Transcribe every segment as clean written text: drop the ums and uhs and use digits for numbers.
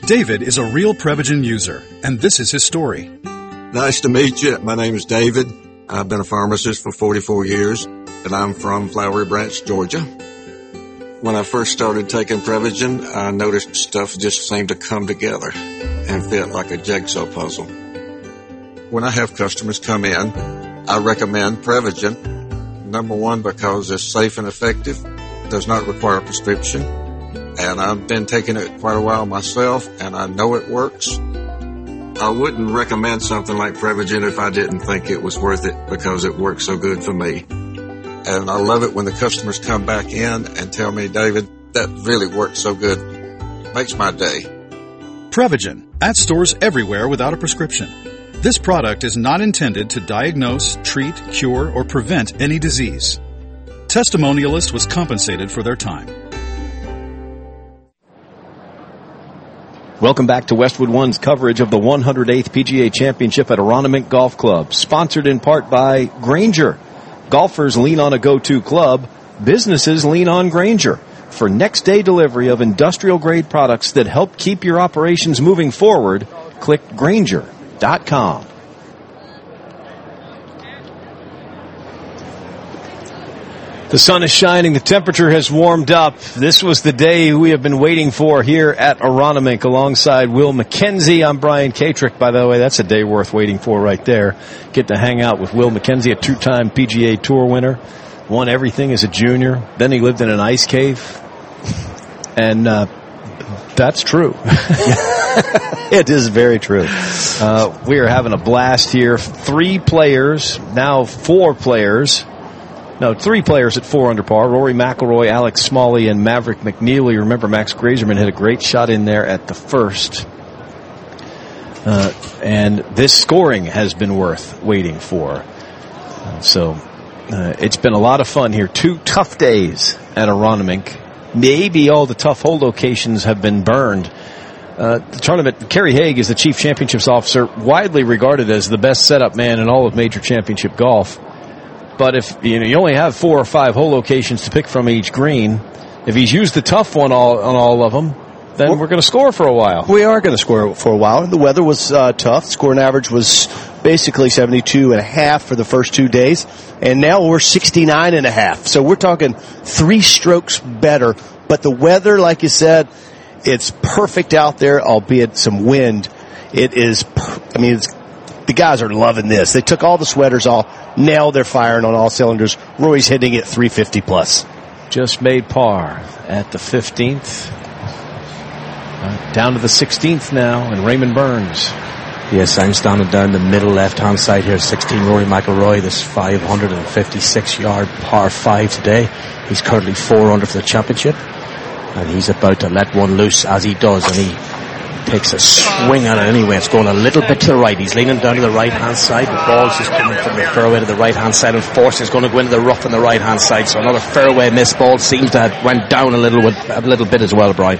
David is a real Prevagen user, and this is his story. Nice to meet you. My name is David. I've been a pharmacist for 44 years, and I'm from Flowery Branch, Georgia. When I first started taking Prevagen, I noticed stuff just seemed to come together and fit like a jigsaw puzzle. When I have customers come in, I recommend Prevagen. Number one, because it's safe and effective, does not require a prescription, and I've been taking it quite a while myself, and I know it works. I wouldn't recommend something like Prevagen if I didn't think it was worth it because it works so good for me. And I love it when the customers come back in and tell me, David, that really works so good. Makes my day. Prevagen, at stores everywhere without a prescription. This product is not intended to diagnose, treat, cure, or prevent any disease. Testimonialist was compensated for their time. Welcome back to Westwood One's coverage of the 108th PGA Championship at Aronimink Golf Club, sponsored in part by Grainger. Golfers lean on a go-to club. Businesses lean on Grainger for next-day delivery of industrial-grade products that help keep your operations moving forward. Click Grainger.com. The sun is shining. The temperature has warmed up. This was the day we have been waiting for here at Aronimink alongside Will McKenzie. I'm Brian Katrick. By the way, that's a day worth waiting for right there. Get to hang out with Will McKenzie, a two-time PGA Tour winner. Won everything as a junior. Then he lived in an ice cave. And that's true. It is very true. We are having a blast here. 3 players, now 4 players. No, 3 players at 4 under par. Rory McIlroy, Alex Smalley, and Maverick McNeely. Remember, Max Grazerman hit a great shot in there at the first. And this scoring has been worth waiting for. So it's been a lot of fun here. 2 tough days at Aronimink. Maybe all the tough hole locations have been burned. The tournament, Kerry Haig is the chief championships officer, widely regarded as the best setup man in all of major championship golf. But if you only have 4 or 5 hole locations to pick from each green, if he's used the tough one on all of them, then we're going to score for a while. We are going to score for a while. The weather was tough. Scoring average was basically 72.5 for the first 2 days, and now we're 69.5. So we're talking 3 strokes better. But the weather, like you said, it's perfect out there, albeit some wind. It is. The guys are loving this. They took all the sweaters off. Now they're firing on all cylinders. Roy's hitting it 350 plus. Just made par at the 15th. Down to the 16th now, and Raymond Burns. Yes, I'm standing down the middle left-hand side here. 16, Rory McIlroy, this 556-yard par 5 today. He's currently 4 under for the championship. And he's about to let one loose as he does, and he takes a swing at it anyway. It's going a little bit to the right. He's leaning down to the right-hand side. The ball's just coming from the fairway to the right-hand side, and Force is going to go into the rough on the right-hand side. So another fairway miss. Ball seems to have went down a little bit as well, Brian.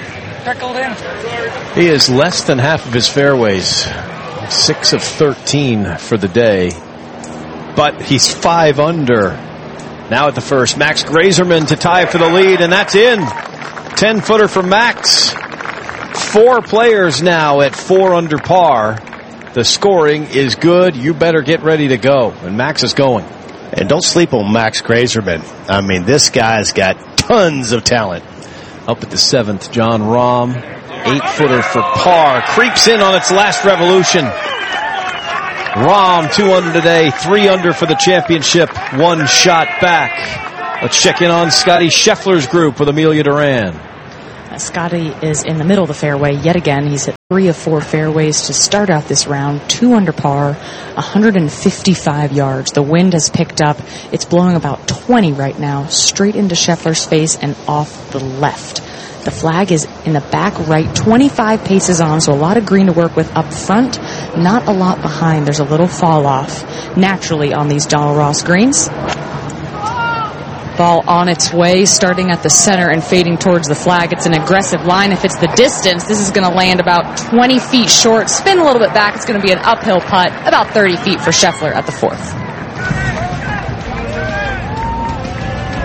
He is less than half of his fairways. 6 of 13 for the day. But he's 5 under. Now at the first, Max Grazerman to tie for the lead, and that's in. 10-footer for Max. 4 players now at 4 under par. The scoring is good. You better get ready to go. And Max is going. And don't sleep on Max Grazerman. I mean, this guy's got tons of talent. Up at the 7th, John Rahm. 8-footer for par. Creeps in on its last revolution. Rahm 2 under today. 3 under for the championship. 1 shot back. Let's check in on Scotty Scheffler's group with Amelia Duran. Scotty is in the middle of the fairway yet again. He's hit 3 of 4 fairways to start out this round. 2 under par, 155 yards. The wind has picked up. It's blowing about 20 right now, straight into Scheffler's face and off the left. The flag is in the back right, 25 paces on, so a lot of green to work with up front, not a lot behind. There's a little fall off naturally on these Donald Ross greens. Ball on its way, starting at the center and fading towards the flag. It's an aggressive line. If it's the distance, this is going to land about 20 feet short. Spin a little bit back. It's going to be an uphill putt, about 30 feet for Scheffler at the 4th.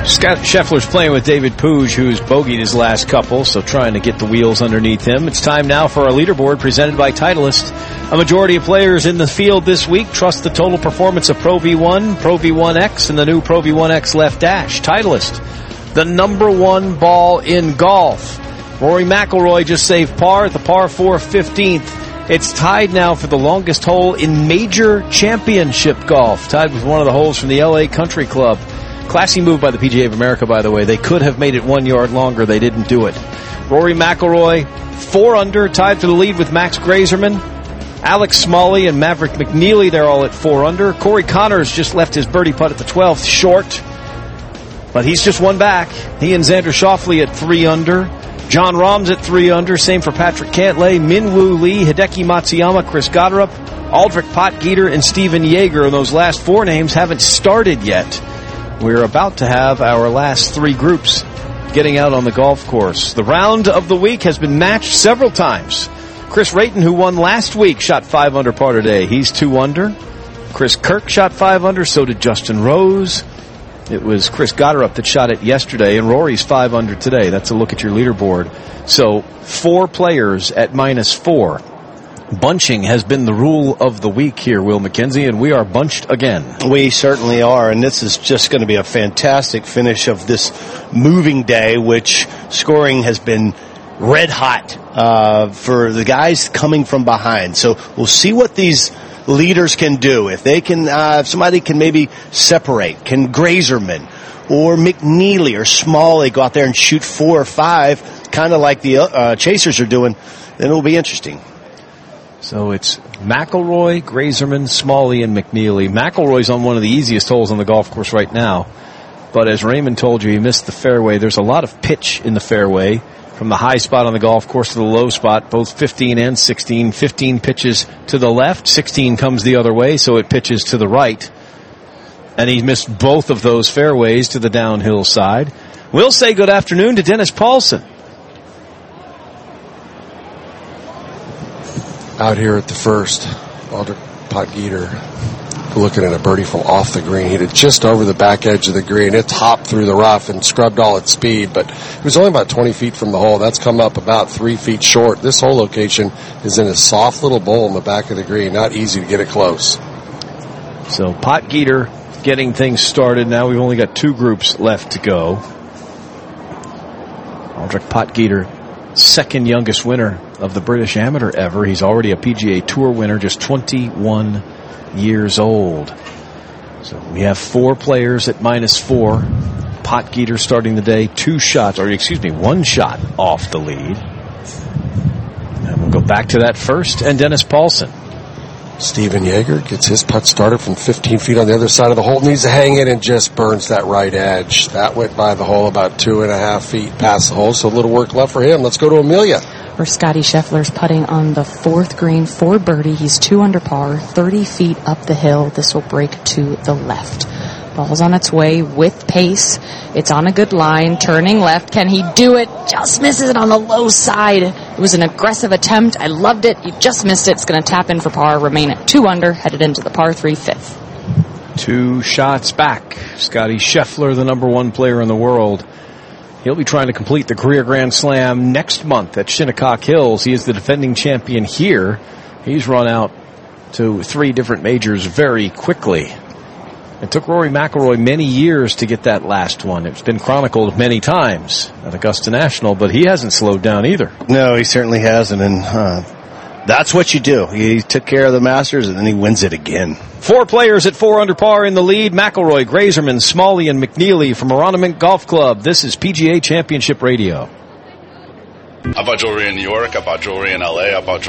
Scott Scheffler's playing with David Puig, who's bogeyed his last couple, so trying to get the wheels underneath him. It's time now for our leaderboard presented by Titleist. A majority of players in the field this week trust the total performance of Pro V1, Pro V1X, and the new Pro V1X Left Dash. Titleist, the number one ball in golf. Rory McIlroy just saved par at the par 4 15th. It's tied now for the longest hole in major championship golf, tied with one of the holes from the LA Country Club. Classy move by the PGA of America, by the way. They could have made it 1 yard longer. They didn't do it. Rory McIlroy, 4 under, tied for the lead with Max Grazerman. Alex Smalley and Maverick McNeely, they're all at 4 under. Corey Connors just left his birdie putt at the 12th short, but he's just one back. He and Xander Schauffele at 3 under. John Rahm's at 3 under. Same for Patrick Cantlay, Minwoo Lee, Hideki Matsuyama, Chris Gotterup, Aldrich Potgieter, and Steven Yeager. And those last 4 names haven't started yet. We're about to have our last 3 groups getting out on the golf course. The round of the week has been matched several times. Chris Rayton, who won last week, shot 5 under par today. He's 2 under. Chris Kirk shot 5 under. So did Justin Rose. It was Chris Gotterup that shot it yesterday, and Rory's 5 under today. That's a look at your leaderboard. So 4 players at -4. Bunching has been the rule of the week here, Will McKenzie, and we are bunched again. We certainly are, and this is just going to be a fantastic finish of this moving day, which scoring has been red hot for the guys coming from behind. So we'll see what these leaders can do. If they can, if somebody can maybe separate, can Grazerman or McNeely or Smalley go out there and shoot 4 or 5, kind of like the Chasers are doing, then it'll be interesting. So it's McIlroy, Grazerman, Smalley, and McNeely. McIlroy's on one of the easiest holes on the golf course right now. But as Raymond told you, he missed the fairway. There's a lot of pitch in the fairway from the high spot on the golf course to the low spot, both 15 and 16. 15 pitches to the left, 16 comes the other way, so it pitches to the right. And he missed both of those fairways to the downhill side. We'll say good afternoon to Dennis Paulson. Out here at the first, Aldrich Potgieter looking at a birdie from off the green. He hit it just over the back edge of the green. It hopped through the rough and scrubbed all its speed, but it was only about 20 feet from the hole. That's come up about 3 feet short. This hole location is in a soft little bowl in the back of the green. Not easy to get it close. So Potgieter getting things started now. We've only got 2 groups left to go. Aldrich Potgieter, second youngest winner of the British Amateur ever. He's already a PGA Tour winner, just 21 years old. So we have 4 players at -4. Potgieter starting the day 1 shot off the lead. And we'll go back to that first, and Dennis Paulson. Steven Yeager gets his putt started from 15 feet on the other side of the hole. Needs to hang in and just burns that right edge. That went by the hole about 2.5 feet past the hole, so a little work left for him. Let's go to Amelia. For Scotty Scheffler's putting on the 4th green for birdie. He's 2 under par, 30 feet up the hill. This will break to the left. Ball's on its way with pace. It's on a good line, turning left. Can he do it? Just misses it on the low side. It was an aggressive attempt. I loved it. He just missed it. It's going to tap in for par, remain at 2 under, headed into the par 3 5th. 2 shots back. Scotty Scheffler, the number 1 player in the world. He'll be trying to complete the career Grand Slam next month at Shinnecock Hills. He is the defending champion here. He's run out to 3 different majors very quickly. It took Rory McIlroy many years to get that last one. It's been chronicled many times at Augusta National, but he hasn't slowed down either. No, he certainly hasn't, and that's what you do. He took care of the Masters, and then he wins it again. 4 players at 4 under par in the lead. McIlroy, Grazerman, Smalley, and McNeely from Aronimink Golf Club. This is PGA Championship Radio. I bought jewelry in New York. I bought jewelry in LA. I bought